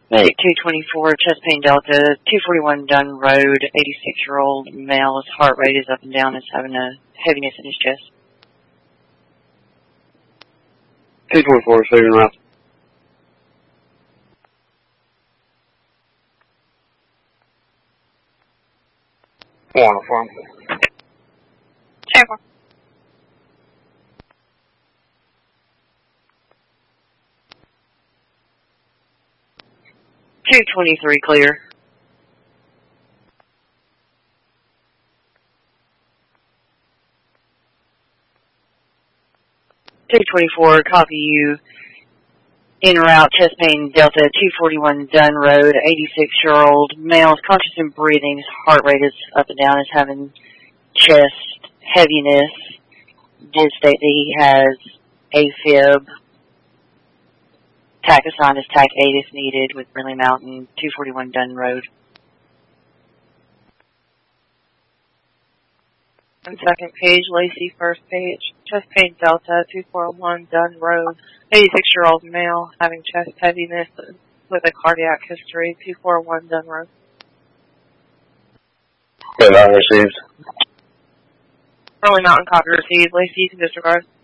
Medic 224, chest pain Delta, 241 Dunn Road, 86-year-old male. His heart rate is up and down. Is having a heaviness in his chest. 224, saving route. One farm. Check one. $223 clear. $224, copy you. En route, chest pain Delta, 241 Dunn Road, 86-year-old male, is conscious and breathing. His heart rate is up and down. Is having chest heaviness. Did state that he has AFib. TAC assigned as TAC 8 if needed with Brindley Mountain, 241 Dunn Road. On second page, Lacey, first page. Chest pain Delta, 241 Dunn Road, 86-year-old male, having chest heaviness with a cardiac history, 241 Dunn Road. Good, I received. Brindley Mountain copy received. Lacey, you can disregard.